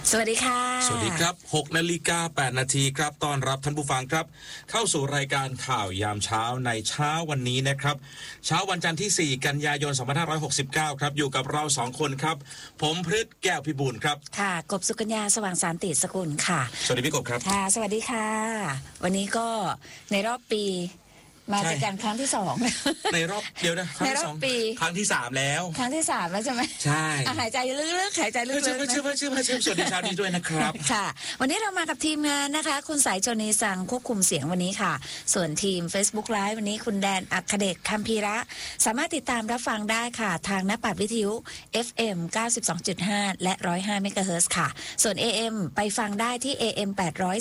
สวัสดีค่ะสวัสดีครับ 6:08 น.ครับต้อนรับท่านผู้ฟังครับเข้าสู่รายการข่าวยามเช้าในเช้าวันนี้นะครับเช้าวันจันทร์ที่4กันยายน2569ครับอยู่กับเรา2คนครับผมพฤทธิ์แก้วพิบูลครับค่ะกบสุกัญญาสว่างสันติสกุลค่ะสวัสดีพี่กบครับค่ะสวัสดีค่ะวันนี้ก็ในรอบปีมาเจอกันครั้งที่2 ในรอบเดียวนะในรอบปีครั้งที่3แล้วครั้งที่3แล้วใช่ไหมใช่หายใจลึกๆหายใจลึกๆชื่อสวัสดีเช้านี้ด้วยนะครับค่ะวันนี้เรามากับทีมงานนะคะคุณสายชนีสังควบคุมเสียงวันนี้ค่ะส่วนทีม Facebook Live วันนี้คุณแดนอัคเดชคัมพีระสามารถติดตามรับฟังได้ค่ะทางหน้าปัดวิทยุ FM 92.5 และ 105 เมกะเฮิรตซ์ค่ะส่วน AM ไปฟังได้ที่ AM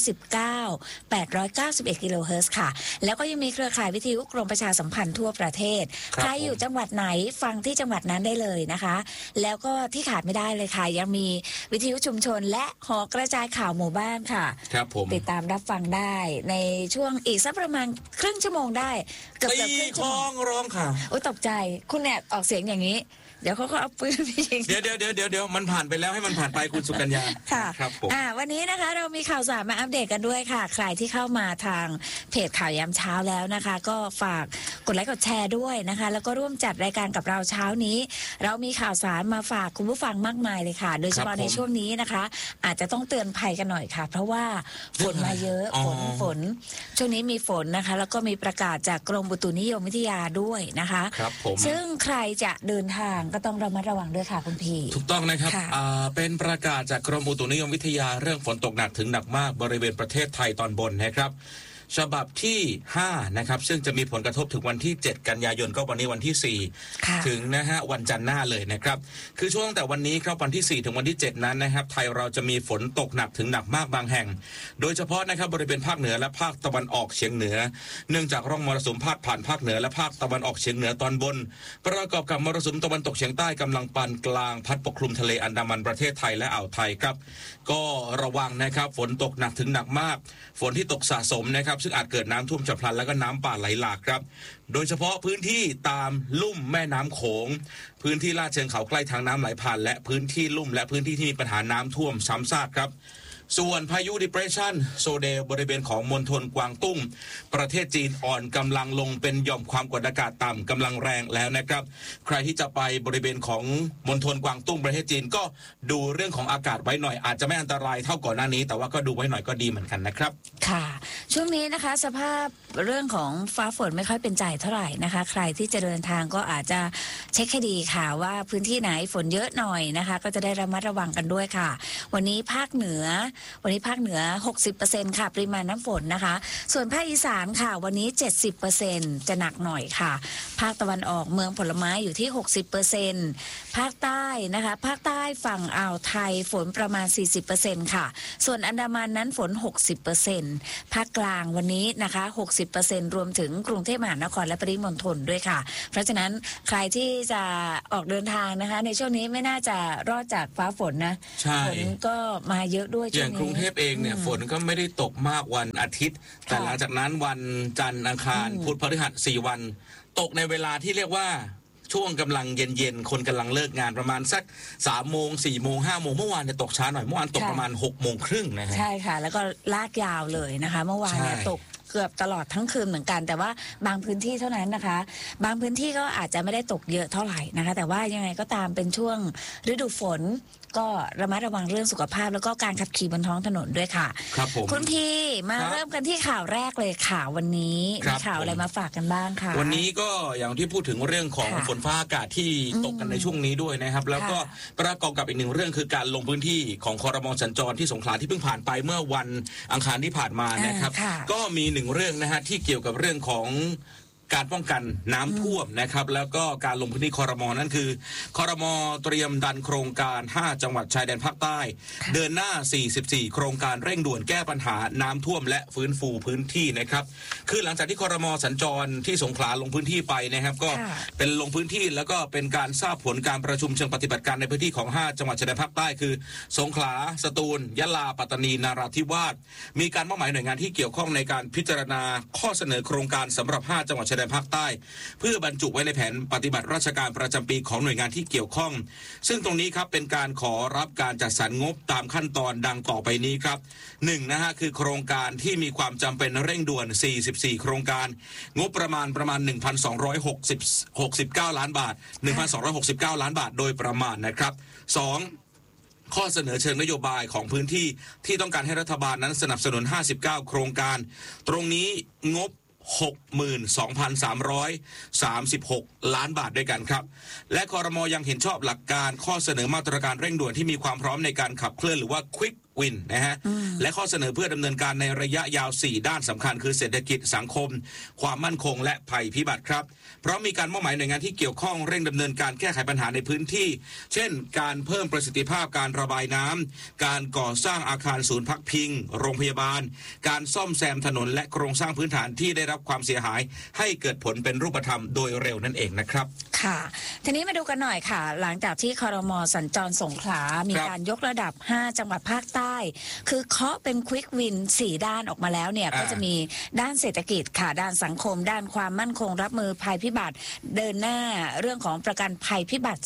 819 891 กิโลเฮิรตซ์ค่ะแล้วก็ยังมีเครือข่ายวิทยุกรมประชาสัมพันธ์ทั่วประเทศใครอยู่จังหวัดไหนฟังที่จังหวัดนั้นได้เลยนะคะแล้วก็ที่ขาดไม่ได้เลยค่ะยังมีวิทยุชุมชนและหอกระจายข่าวหมู่บ้านค่ะครับผมติดตามรับฟังได้ในช่วงอีกสักประมาณครึ่งชั่วโมงได้เกือบครึ่งชั่วโมงร้องค่ะโอ้ตกใจคุณเนี่ยออกเสียงอย่างนี้เดี๋ยวเขาก็เอาปืนไปยิงเดี๋ยวมันผ่านไปแล้วให้มันผ่านไปคุณสุกัญญาค่ะครับผมวันนี้นะคะเรามีข่าวสารมาอัปเดตกันด้วยค่ะใครที่เข้ามาทางเพจข่าวยามเช้าแล้วนะคะก็ฝากกดไลค์กดแชร์ด้วยนะคะแล้วก็ร่วมจัดรายการกับเราเช้านี้เรามีข่าวสารมาฝากคุณผู้ฟังมากมายเลยค่ะโดยเฉพาะในช่วงนี้นะคะอาจจะต้องเตือนภัยกันหน่อยค่ะเพราะว่าฝนมาเยอะฝนช่วงนี้มีฝนนะคะแล้วก็มีประกาศจากกรมอุตุนิยมวิทยาด้วยนะคะครับผมซึ่งใครจะเดินทางก็ต้องระมัดระวังด้วยค่ะคุณพี่ถูกต้องนะครับเป็นประกาศจากกรมอุตุนิยมวิทยาเรื่องฝนตกหนักถึงหนักมากบริเวณประเทศไทยตอนบนนะครับฉบับที่5นะครับซึ่งจะมีผลกระทบถึงวันที่7กันยายนก็วันนี้วันที่4ถึงนะฮะวันจันทร์หน้าเลยนะครับคือช่วงตั้งแต่วันนี้ครับวันที่4ถึงวันที่7นั้นนะครับไทยเราจะมีฝนตกหนักถึงหนักมากบางแห่งโดยเฉพาะนะครับบริเวณภาคเหนือและภาคตะวันออกเฉียงเหนือเนื่องจากร่องมรสุมพาดผ่านภาคเหนือและภาคตะวันออกเฉียงเหนือตอนบนประกอบกับมรสุมตะวันตกเฉียงใต้กำลังปานกลางพัดปกคลุมทะเลอันดามันประเทศไทยและอ่าวไทยครับก็ระวังนะครับฝนตกหนักถึงหนักมากฝนที่ตกสะสมนะครับซึ่งอาจเกิดน้ำท่วมฉับพลันและก็น้ำป่าไหลหลากครับโดยเฉพาะพื้นที่ตามลุ่มแม่น้ำโขงพื้นที่ลาดเชิงเขาใกล้ทางน้ำไหลผ่านและพื้นที่ลุ่มและพื้นที่ที่มีปัญหาน้ำท่วมซ้ำซากครับส่วนพายุ Depression โซเดลบริเวณของมณฑลกวางตุ้งประเทศจีนอ่อนกำลังลงเป็นหย่อมความกดอากาศต่ำกำลังแรงแล้วนะครับใครที่จะไปบริเวณของมณฑลกวางตุ้งประเทศจีนก็ดูเรื่องของอากาศไว้หน่อยอาจจะไม่อันตรายเท่าก่อนหน้านี้แต่ว่าก็ดูไว้หน่อยก็ดีเหมือนกันนะครับค่ะช่วงนี้นะคะสภาพเรื่องของฟ้าฝนไม่ค่อยเป็นใจเท่าไหร่นะคะใครที่จะเดินทางก็อาจจะเช็คให้ดีค่ะว่าพื้นที่ไหนฝนเยอะหน่อยนะคะก็จะได้ระมัดระวังกันด้วยค่ะวันนี้ภาคเหนือ 60% ค่ะปริมาณน้ำฝนนะคะส่วนภาคอีสานค่ะวันนี้ 70% จะหนักหน่อยค่ะภาคตะวันออกเมืองผลไม้อยู่ที่ 60% ภาคใต้นะคะภาคใต้ฝั่งอ่าวไทยฝนประมาณ 40% ค่ะส่วนอันดามันนั้นฝน 60% ภาคกลางวันนี้นะคะ 60% รวมถึงกรุงเทพมหานครและปริมณฑลด้วยค่ะเพราะฉะนั้นใครที่จะออกเดินทางนะคะในช่วงนี้ไม่น่าจะรอดจากฟ้าฝนนะฝนก็มาเยอะด้วยอย่างกรุงเทพเองเนี่ยฝนก็ไม่ได้ตกมากวันอาทิตย์แต่หลังจากนั้นวันจันทร์อังคารพุธพฤหัส4วันตกในเวลาที่เรียกว่าช่วงกำลังเย็นๆคนกำลังเลิกงานประมาณสัก3 โมง 4 โมง 5 โมงเมื่อวานเนี่ยตกช้าหน่อยเมื่อวานตกประมาณ6 โมงครึ่งนะฮะใช่ค่ะแล้วก็ลากยาวเลยนะคะเมื่อวานเนี่ยตกเกือบตลอดทั้งคืนเหมือนกันแต่ว่าบางพื้นที่เท่านั้นนะคะบางพื้นที่ก็อาจจะไม่ได้ตกเยอะเท่าไหร่นะคะแต่ว่ายังไงก็ตามเป็นช่วงฤดูฝนก็ระมัดระวังเรื่องสุขภาพแล้วก็การขับขี่บนท้องถนนด้วยค่ะครับผมคุณพี่มาเริ่มกันที่ข่าวแรกเลยค่ะวันนี้มีข่าวอะไรมาฝากกันบ้างคะวันนี้ก็อย่างที่พูดถึงเรื่องของฝนฟ้าอากาศที่ตกกันในช่วงนี้ด้วยนะครับแล้วก็ประกอบกับอีกหนึ่งเรื่องคือการลงพื้นที่ของครม.สัญจรที่สงขลาที่เพิ่งผ่านไปเมื่อวันอังคารที่ผ่านมานะครับก็มีหนึ่งเรื่องนะฮะที่เกี่ยวกับเรื่องของการป้องกันน้ำท่วมนะครับแล้วก็การลงพื้นที่ครม.นั่นคือครม.เตรียมดันโครงการ5จังหวัดชายแดนภาคใต้เดินหน้า44โครงการเร่งด่วนแก้ปัญหาน้ำท่วมและฟื้นฟูพื้นที่นะครับคือหลังจากที่ครม.สัญจรที่สงขลาลงพื้นที่ไปนะครับก็เป็นลงพื้นที่แล้วก็เป็นการทราบผลการประชุมเชิงปฏิบัติการในพื้นที่ของ5จังหวัดชายแดนภาคใต้คือสงขลาสตูลยะลาปัตตานีนราธิวาสมีการมอบหมายหน่วยงานที่เกี่ยวข้องในการพิจารณาข้อเสนอโครงการสำหรับ5จังหวัดชายายแดนภาคใต้เพื่อบรรจุไว้ในแผนปฏิบัติราชการประจำปีของหน่วยงานที่เกี่ยวข้องซึ่งตรงนี้ครับเป็นการขอรับการจัดสรรงบตามขั้นตอนดังต่อไปนี้ครับ1นะฮะคือโครงการที่มีความจำเป็นเร่งด่วน44โครงการงบประมาณ1,269 ล้านบาท 1,269 ล้านบาทโดยประมาณนะครับ2ข้อเสนอเชิงนโยบายของพื้นที่ที่ต้องการให้รัฐบาลนั้นสนับสนุน59โครงการตรงนี้งบ62,336 ล้านบาทด้วยกันครับและครม.ยังเห็นชอบหลักการข้อเสนอมาตรการเร่งด่วนที่มีความพร้อมในการขับเคลื่อนหรือว่า Quick Win นะฮะและข้อเสนอเพื่อดำเนินการในระยะยาว4ด้านสำคัญคือเศรษฐกิจสังคมความมั่นคงและภัยพิบัติครับเพราะมีการมอบหมายหน่วยงานที่เกี่ยวข้องเร่งดำเนินการแก้ไขปัญหาในพื้นที่เช่นการเพิ่มประสิทธิภาพการระบายน้ำการก่อสร้างอาคารศูนย์พักพิงโรงพยาบาลการซ่อมแซมถนนและโครงสร้างพื้นฐานที่ได้รับความเสียหายให้เกิดผลเป็นรูปธรรมโดยเร็วนั่นเองนะครับค่ะทีนี้มาดูกันหน่อยค่ะหลังจากที่ครม.สัญจรสงขลามีการยกระดับ5จังหวัดภาคใต้คือเคาะเป็นควิกวิน4ด้านออกมาแล้วเนี่ยก็จะมีด้านเศรษฐกิจค่ะด้านสังคมด้านความมั่นคงรับมือภัยพิบัติเดินหน้าเรื่องของประกันภัยพิบัติ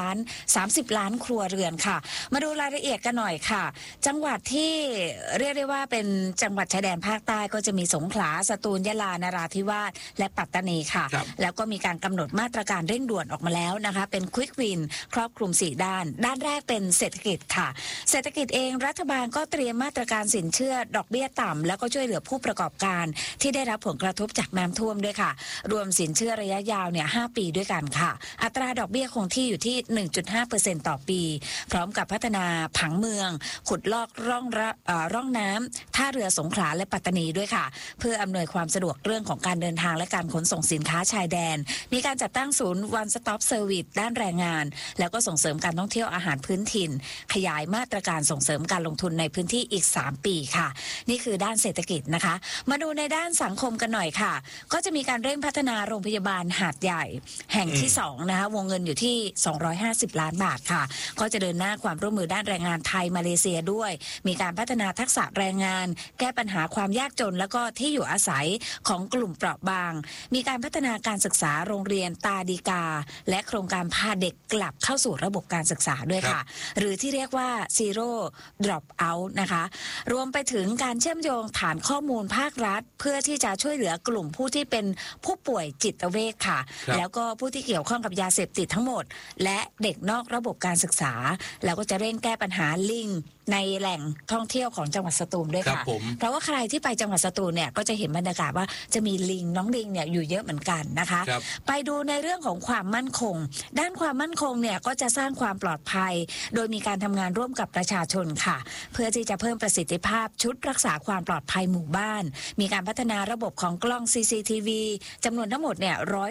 30 ล้านครัวเรือนค่ะมาดูรายละเอียดกันหน่อยค่ะจังหวัดที่เรียกได้ว่าเป็นจังหวัดชายแดนภาคใต้ก็จะมีสงขลาสตูลยะลานราธิวาสและปัตตานีค่ะแล้วก็มีการกำหนดมาตรการเร่งด่วนออกมาแล้วนะคะเป็นควิกวินครอบคลุม4ด้านแรกเป็นเศรษฐกิจค่ะเศรษฐกิจเองรัฐบาลก็เตรียมมาตรการสินเชื่อดอกเบี้ยต่ำแล้วก็ช่วยเหลือผู้ประกอบการที่ได้รับผลกระทบจากน้ำท่วมด้วยค่ะรวมสินเชื่อระยะยาวเนี่ย5 ปีด้วยกันค่ะอัตราดอกเบี้ยคงที่อยู่ที่ 1.5% ต่อปีพร้อมกับพัฒนาผังเมืองขุดลอกร่องน้ำท่าเรือสงขลาและปัตตานีด้วยค่ะเพื่ออำนวยความสะดวกเรื่องของการเดินทางและการขนส่งสินค้าชายแดนมีการจัดตั้งศูนย์ One Stop Service ด้านแรงงานแล้วก็ส่งเสริมการท่องเที่ยวอาหารพื้นถิ่นขยายมาตรการส่งเสริมการลงทุนในพื้นที่อีก3 ปีค่ะนี่คือด้านเศรษฐกิจนะคะมาดูในด้านสังคมกันหน่อยค่ะก็จะมีการเร่งพัฒนาโรงพยาบาลหาดใหญ่แห่งที่2นะคะวงเงินอยู่ที่250 ล้านบาทค่ะก็จะเดินหน้าความร่วมมือด้านแรงงานไทยมาเลเซียด้วยมีการพัฒนาทักษะแรงงานแก้ปัญหาความยากจนแล้วก็ที่อยู่อาศัยของกลุ่มเปราะบางมีการพัฒนาการศึกษาโรงเรียนตาดีกาและโครงการพาเด็กกลับเข้าสู่ระบบการศึกษาด้วยค่ะหรือที่เรียกว่า Zero Drop Out นะคะรวมไปถึงการเชื่อมโยงฐานข้อมูลภาครัฐเพื่อที่จะช่วยเหลือกลุ่มผู้ที่เป็นผู้ป่วยจิตเวชค่ะแล้วก็ผู้ที่เกี่ยวข้องกับยาเสพติดทั้งหมดและเด็กนอกระบบการศึกษาแล้วก็จะเร่งแก้ปัญหาลิงในแหล่งท่องเที่ยวของจังหวัดสตูลด้วยค่ะเพราะว่าใครที่ไปจังหวัดสตูลเนี่ยก็จะเห็นบรรยากาศว่าจะมีลิงน้องลิงเนี่ยอยู่เยอะเหมือนกันนะคะไปดูในเรื่องของความมั่นคงด้านความมั่นคงเนี่ยก็จะสร้างความปลอดภัยโดยมีการทำงานร่วมกับประชาชนค่ะเพื่อที่จะเพิ่มประสิทธิภาพชุดรักษาความปลอดภัยหมู่บ้านมีการพัฒนาระบบของกล้อง CCTV จำนวนทั้งหมดเนี่ย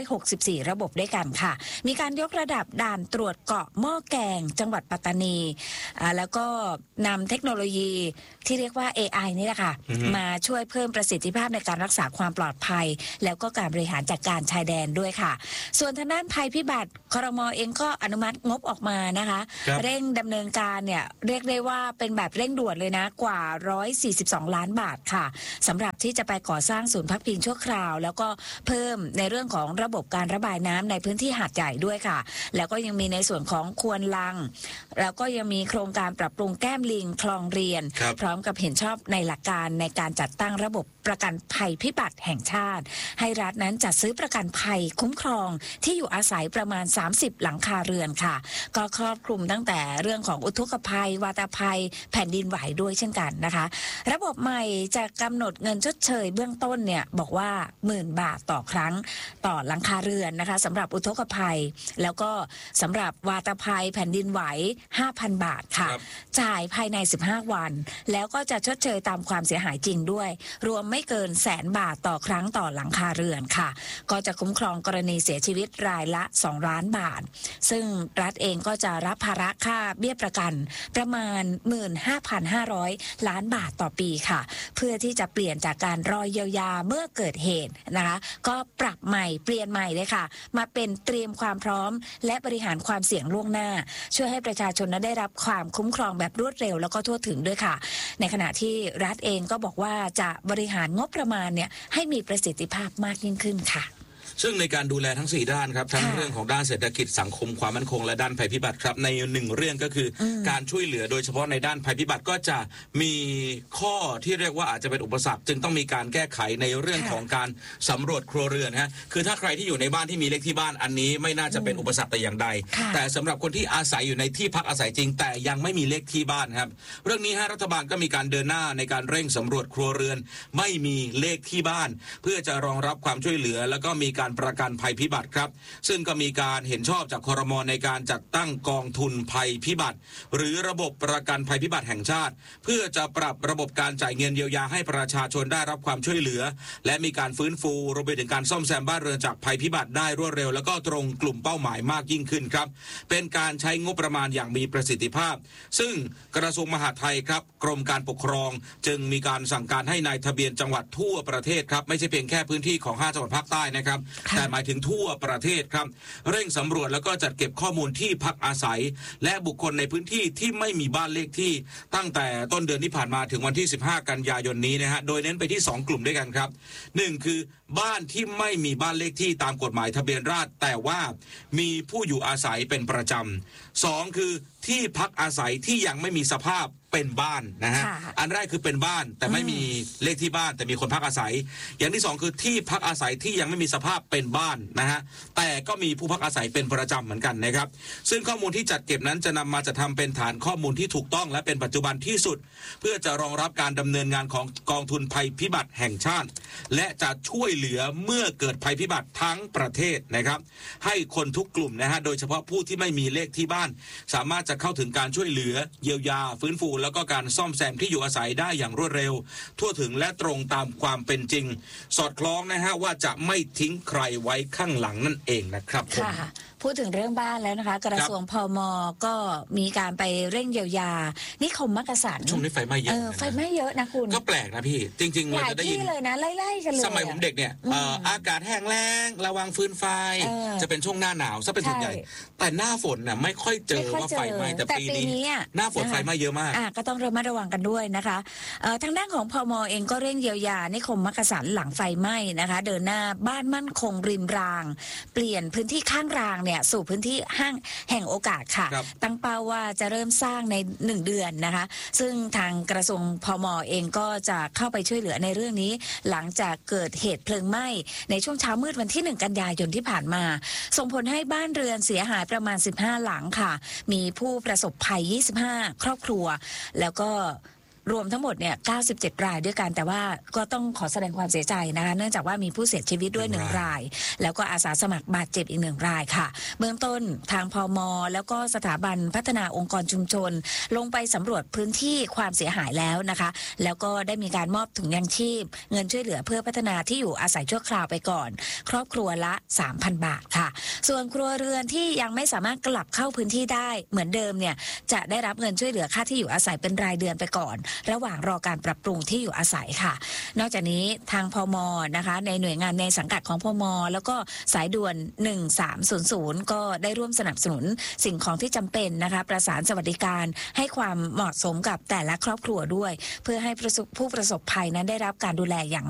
164ระบบด้วยกันค่ะมีการยกระดับด่านตรวจเกาะหม้อแกงจังหวัดปัตตานีแล้วก็นำเทคโนโลยีที่เรียกว่า AI นี่แหละค่ะมาช่วยเพิ่มประสิทธิภาพในการรักษาความปลอดภัยแล้วก็การบริหารจัดการชายแดนด้วยค่ะส่วนทางด้านภัยพิบัติครม.เองก็อนุมัติงบออกมานะคะเร่งดำเนินการเนี่ยเรียกได้ว่าเป็นแบบเร่งด่วนเลยนะกว่า142 ล้านบาทค่ะสำหรับที่จะไปก่อสร้างศูนย์พักพิงชั่วคราวแล้วก็เพิ่มในเรื่องของระบบการระบายน้ำในพื้นที่หาดใหญ่ด้วยค่ะแล้วก็ยังมีในส่วนของควนลังแล้วก็ยังมีโครงการปรับปรุงแก้มลิงคลองเรียนพร้อมกับเห็นชอบในหลักการในการจัดตั้งระบบประกันภัยพิบัติแห่งชาติให้รัฐนั้นจัดซื้อประกันภัยคุ้มครองที่อยู่อาศัยประมาณ30หลังคาเรือนค่ะก็ครอบคลุมตั้งแต่เรื่องของอุทกภัยวาตภัยแผ่นดินไหวด้วยเช่นกันนะคะระบบใหม่จะกำหนดเงินชดเชยเบื้องต้นเนี่ยบอกว่า10,000 บาทต่อครั้งต่อหลังคาเรือนนะคะสำหรับอุทกภัยแล้วก็สำหรับวาตภัยแผ่นดินไหว 5,000 บาทค่ะจ่ายภายใน15 วันแล้วก็จะชดเชยตามความเสียหายจริงด้วยรวมไม่เกิน100,000 บาทต่อครั้งต่อหลังคาเรือนค่ะก็จะคุ้มครองกรณีเสียชีวิตรายละ2 ล้านบาทซึ่งรัฐเองก็จะรับภาระค่าเบี้ยประกันประมาณ 15,500 ล้านบาทต่อปีค่ะเพื่อที่จะเปลี่ยนจากการรอเยียวยาเมื่อเกิดเหตุนะคะก็ปรับใหม่เปลี่ยนใหม่เลยค่ะมาเป็นเตรียมความพร้อมและบริหารความเสี่ยงล่วงหน้าช่วยให้ประชาชนได้รับความคุ้มครองแบบรวดเร็วแล้วก็ทั่วถึงด้วยค่ะในขณะที่รัฐเองก็บอกว่าจะบริหารงบประมาณเนี่ยให้มีประสิทธิภาพมากยิ่งขึ้นค่ะซึ่งในการดูแลทั้ง4ด้านครับทั้งเรื่องของด้านเศรษฐกิจสังคมความมั่นคงและด้านภัยพิบัติครับใน1เรื่องก็คือการช่วยเหลือโดยเฉพาะในด้านภัยพิบัติก็จะมีข้อที่เรียกว่าอาจจะเป็นอุปสรรคจึงต้องมีการแก้ไขในเรื่องของการสำรวจครัวเรือนฮะคือถ้าใครที่อยู่ในบ้านที่มีเลขที่บ้านอันนี้ไม่น่าจะเป็นอุปสรรคแต่อย่างใดแต่สำหรับคนที่อาศัยอยู่ในที่พักอาศัยจริงแต่ยังไม่มีเลขที่บ้านครับเรื่องนี้ฮะรัฐบาลก็มีการเดินหน้าในการเร่งสำรวจครัวเรือนไม่มีเลขที่บ้านเพื่อจะรองรับความช่วยเหลือแล้วก็มีการประกันภัยพิบัติครับซึ่งก็มีการเห็นชอบจากครม.ในการจัดตั้งกองทุนภัยพิบัติหรือระบบประกันภัยพิบัติแห่งชาติเพื่อจะปรับระบบการจ่ายเงินเยียวยาให้ประชาชนได้รับความช่วยเหลือและมีการฟื้นฟูรวมไปถึงการซ่อมแซมบ้านเรือนจากภัยพิบัติได้รวดเร็วแล้วก็ตรงกลุ่มเป้าหมายมากยิ่งขึ้นครับเป็นการใช้งบประมาณอย่างมีประสิทธิภาพซึ่งกระทรวงมหาดไทยครับกรมการปกครองจึงมีการสั่งการให้นายทะเบียนจังหวัดทั่วประเทศครับไม่ใช่เพียงแค่พื้นที่ของ5จังหวัดภาคใต้นะครับแต่หมายถึงทั่วประเทศครับเร่งสำรวจแล้วก็จัดเก็บข้อมูลที่พักอาศัยและบุคคลในพื้นที่ที่ไม่มีบ้านเลขที่ตั้งแต่ต้นเดือนที่ผ่านมาถึงวันที่15กันยายนนี้นะฮะโดยเน้นไปที่2กลุ่มด้วยกันครับ1คือบ้านที่ไม่มีบ้านเลขที่ตามกฎหมายทะเบียนราษฎร์แต่ว่ามีผู้อยู่อาศัยเป็นประจำ2คือที่พักอาศัยที่ยังไม่มีสภาพเป็นบ้านนะฮะอันแรกคือเป็นบ้านแต่ไม่มีเลขที่บ้านแต่มีคนพักอาศัยอย่างที่2คือที่พักอาศัยที่ยังไม่มีสภาพเป็นบ้านนะฮะแต่ก็มีผู้พักอาศัยเป็นประจำเหมือนกันนะครับซึ่งข้อมูลที่จัดเก็บนั้นจะนำมาจัดทำเป็นฐานข้อมูลที่ถูกต้องและเป็นปัจจุบันที่สุดเพื่อจะรองรับการดำเนินงานของกองทุนภัยพิบัติแห่งชาติและจะช่วยเหลือเมื่อเกิดภัยพิบัติทั้งประเทศนะครับให้คนทุกกลุ่มนะฮะโดยเฉพาะผู้ที่ไม่มีเลขที่บ้านสามารถจะเข้าถึงการช่วยเหลือเยียวยาฟื้นฟูแล้วก็การซ่อมแซมที่อยู่อาศัยได้อย่างรวดเร็วทั่วถึงและตรงตามความเป็นจริงสอดคล้องนะฮะว่าจะไม่ทิ้งใครไว้ข้างหลังนั่นเองนะครับค่ะพูดถึงเรื่องบ้านแล้วนะคะกระทรวงพม.ก็มีการไปเร่งเยียวยานิคมมักกะสันช่วงนี้ไฟไหม้เยอะไฟไหม้เยอะนะคุณก็แปลกนะพี่จริงๆเราจะได้ยินเลยนะไล่ๆกันเลยสมัยผมเด็กเนี่ยอากาศแห้งแล้งระวังฟืนไฟจะเป็นช่วงหน้าหนาวซะเป็นส่วนใหญ่แต่หน้าฝนน่ะไม่ค่อยเจอว่าไฟไหม้แต่ปีนี้หน้าฝนไฟไหม้เยอะมากก็ต้องระมัดระวังกันด้วยนะคะทางด้านของพม.เองก็เร่งเยียวยานิคมมักกะสันหลังไฟไหม้นะคะเดินหน้าบ้านมั่นคงริมรางเปลี่ยนพื้นที่ข้างรางเนี่ยสู่พื้นที่ห้างแห่งโอกาสค่ะตั้งเป้าว่าจะเริ่มสร้างใน1เดือนนะคะซึ่งทางกระทรวงพม.เองก็จะเข้าไปช่วยเหลือในเรื่องนี้หลังจากเกิดเหตุเพลิงไหม้ในช่วงเช้ามืดวันที่1กันยายนที่ผ่านมาส่งผลให้บ้านเรือนเสียหายประมาณ15หลังค่ะมีผู้ประสบภัย25ครอบครัวแล้วก็รวมทั้งหมดเนี่ย97รายด้วยกันแต่ว่าก็ต้องขอแสดงความเสียใจนะคะเนื่องจากว่ามีผู้เสียชีวิตด้วย1รายแล้วก็อาสาสมัครบาดเจ็บอีก1รายค่ะเบื้องต้นทางพม.แล้วก็สถาบันพัฒนาองค์กรชุมชนลงไปสำรวจพื้นที่ความเสียหายแล้วนะคะแล้วก็ได้มีการมอบถุงยางชีพเงินช่วยเหลือเพื่อพัฒนาที่อยู่อาศัยชั่วคราวไปก่อนครอบครัวละ 3,000 บาทค่ะส่วนครัวเรือนที่ยังไม่สามารถกลับเข้าพื้นที่ได้เหมือนเดิมเนี่ยจะได้รับเงินช่วยเหลือค่าที่อยู่อาศัยเป็นรายเดือนไปก่อนระหว่างรอการปรับปรุงที่อยู่อาศัยค่ะนอกจากนี้ทางพม.นะคะในหน่วยงานในสังกัดของพม.แล้วก็สายด่วน1300ก็ได้ร่วมสนับสนุนสิ่งของที่จำเป็นนะคะประสานสวัสดิการให้ความเหมาะสมกับแต่ละครอบครัวด้วยเพื่อให้ผู้ประสบภัยนั้นได้รับการดูแลอย่าง